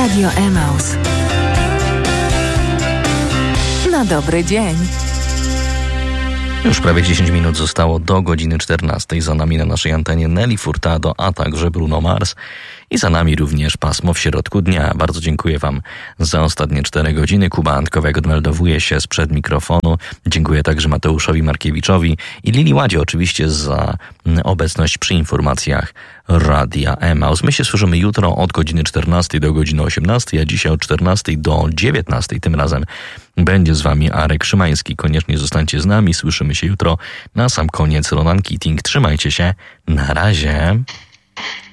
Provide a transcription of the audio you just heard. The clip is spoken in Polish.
Radio Emaus. Na dobry dzień. Już prawie 10 minut zostało do godziny 14. Za nami na naszej antenie Nelly Furtado, a także Bruno Mars. I za nami również pasmo w środku dnia. Bardzo dziękuję Wam za ostatnie 4 godziny. Kuba Antkowiak odmeldowuje się sprzed mikrofonu. Dziękuję także Mateuszowi Markiewiczowi i Lili Ładzie oczywiście za obecność przy informacjach Radia Emaus. My się słyszymy jutro od godziny 14 do godziny 18, a dzisiaj od 14 do 19. Tym razem będzie z Wami Arek Szymański. Koniecznie zostańcie z nami. Słyszymy się jutro. Na sam koniec Ronan Keating. Trzymajcie się. Na razie.